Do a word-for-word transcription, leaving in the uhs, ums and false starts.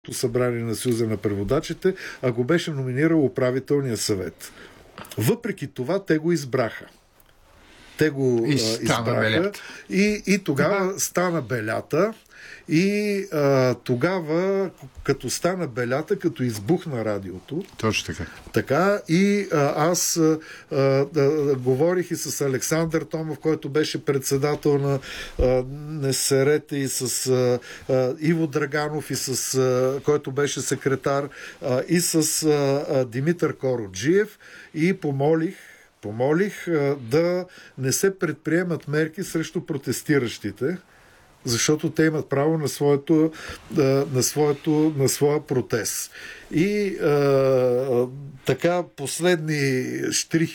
събрание на Съюза на преводачите, а го беше номинирал управителния съвет. Въпреки това, те го избраха. Те го и а, избраха и, и тогава стана белята. И а, тогава, като стана белята, като избухна радиото, точно така. Така, и а, аз а, а, говорих и с Александър Томов, който беше председател на а, НСР, и с а, а, Иво Драганов, и с, а, който беше секретар, а, и с а, а, Димитър Короджиев, и помолих помолих а, да не се предприемат мерки срещу протестиращите, защото те имат право на своето, на своето, на своя протест. И а, така последни штрихи